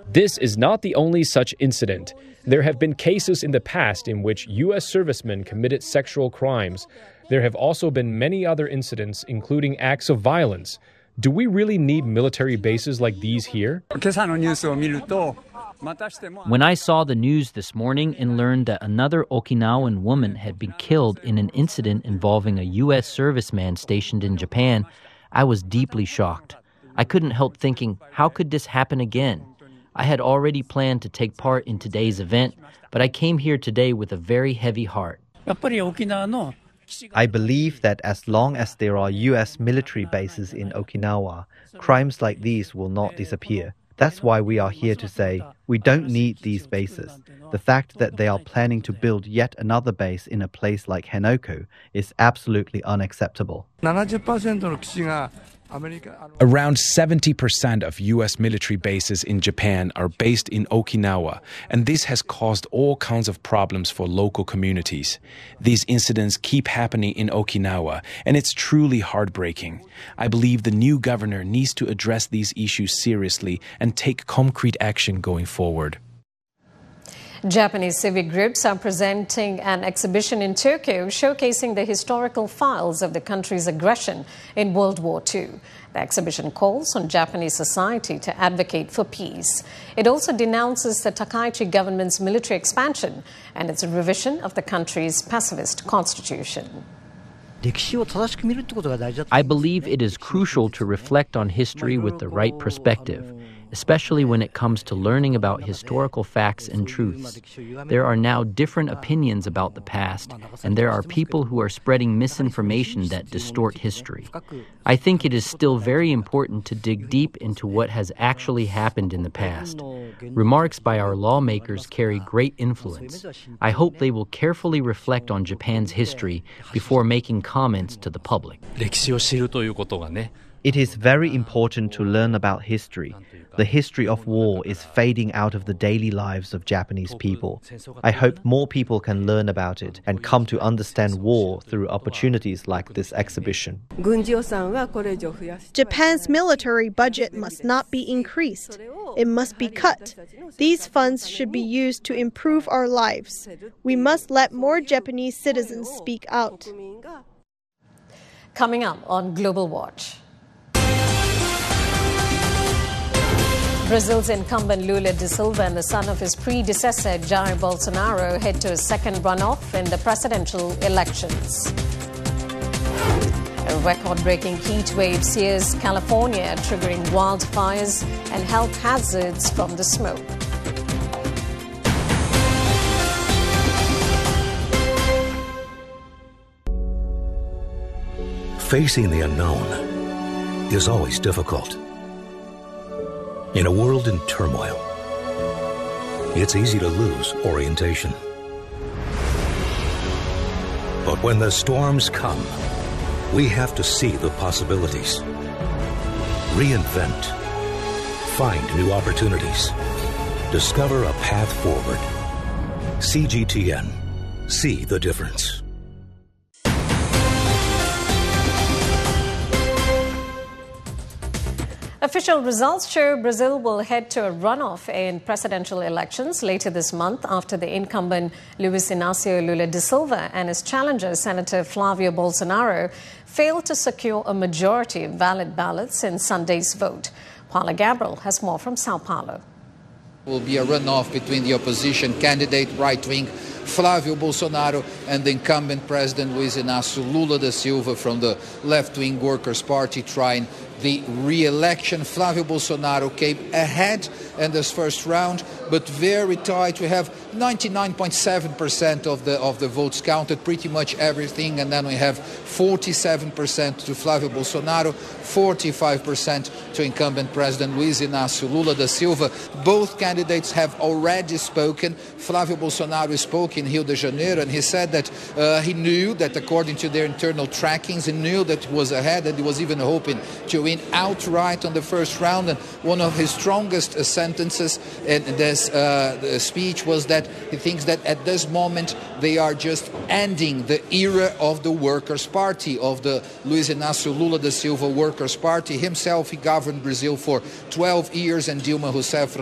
This is not the only such incident. There have been cases in the past in which U.S. servicemen committed sexual crimes. There have also been many other incidents, including acts of violence. Do we really need military bases like these here? When I saw the news this morning and learned that another Okinawan woman had been killed in an incident involving a U.S. serviceman stationed in Japan, I was deeply shocked. I couldn't help thinking, how could this happen again? I had already planned to take part in today's event, but I came here today with a very heavy heart. I believe that as long as there are U.S. military bases in Okinawa, crimes like these will not disappear. That's why we are here to say, we don't need these bases. The fact that they are planning to build yet another base in a place like Henoko is absolutely unacceptable. Around 70% of U.S. military bases in Japan are based in Okinawa, and this has caused all kinds of problems for local communities. These incidents keep happening in Okinawa, and it's truly heartbreaking. I believe the new governor needs to address these issues seriously and take concrete action going forward. Japanese civic groups are presenting an exhibition in Tokyo showcasing the historical files of the country's aggression in World War II. The exhibition calls on Japanese society to advocate for peace. It also denounces the Takaichi government's military expansion and its revision of the country's pacifist constitution. I believe it is crucial to reflect on history with the right perspective, especially when it comes to learning about historical facts and truths. There are now different opinions about the past, and there are people who are spreading misinformation that distort history. I think it is still very important to dig deep into what has actually happened in the past. Remarks by our lawmakers carry great influence. I hope they will carefully reflect on Japan's history before making comments to the public. It is very important to learn about history. The history of war is fading out of the daily lives of Japanese people. I hope more people can learn about it and come to understand war through opportunities like this exhibition. Japan's military budget must not be increased. It must be cut. These funds should be used to improve our lives. We must let more Japanese citizens speak out. Coming up on Global Watch. Brazil's incumbent Lula da Silva and the son of his predecessor Jair Bolsonaro head to a second runoff in the presidential elections. A record-breaking heat wave sears California, triggering wildfires and health hazards from the smoke. Facing the unknown is always difficult. In a world in turmoil, it's easy to lose orientation. But when the storms come, we have to see the possibilities, reinvent, find new opportunities, discover a path forward. CGTN. See the difference. Official results show Brazil will head to a runoff in presidential elections later this month after the incumbent Luiz Inácio Lula da Silva and his challenger, Senator Flávio Bolsonaro, failed to secure a majority of valid ballots in Sunday's vote. Paula Gabriel has more from Sao Paulo. Will be a runoff between the opposition candidate, right-wing Flávio Bolsonaro, and the incumbent president Luiz Inácio Lula da Silva from the left-wing Workers' Party trying the re-election. Flávio Bolsonaro came ahead in this first round, but very tight. We have 99.7% of the votes counted, pretty much everything, and then we have 47% to Flávio Bolsonaro, 45% to incumbent President Luiz Inácio Lula da Silva. Both candidates have already spoken. Flávio Bolsonaro spoke in Rio de Janeiro, and he said that he knew that according to their internal trackings, he knew that he was ahead, and he was even hoping to win outright on the first round. And one of his strongest sentences in this speech was that he thinks that at this moment they are just ending the era of the Workers' Party, of the Luiz Inácio Lula da Silva Workers' Party. Himself, he governed Brazil for 12 years, and Dilma Rousseff